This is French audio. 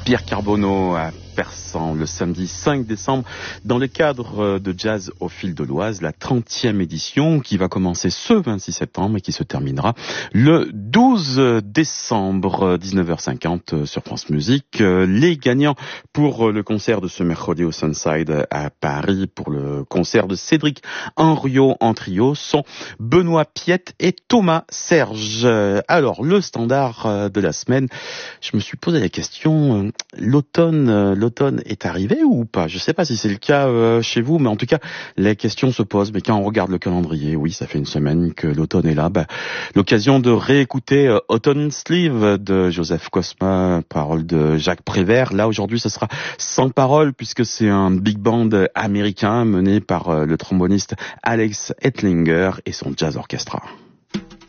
Pierre Carbonneau à Persan le samedi 5 décembre dans le cadre de Jazz au fil de l'Oise, la 30e édition qui va commencer ce 26 septembre et qui se terminera le 12 décembre 19h50 sur France Musique. Les gagnants pour le concert de ce mercredi au Sunside à Paris, pour le concert de Cédric Henriot en trio, sont Benoît Piette et Thomas Serge. Alors, le standard de la semaine, je me suis posé la question, l'automne est arrivé ou pas? Je sais pas si c'est le cas chez vous, mais en tout cas, les questions se posent. Mais quand on regarde le calendrier, oui, ça fait une semaine que l'automne est là. L'occasion de réécouter Autumn Sleeve de Joseph Cosma, paroles de Jacques Prévert. Là, aujourd'hui, ce sera sans parole puisque c'est un big band américain mené par le tromboniste Alex Ettlinger et son jazz orchestra.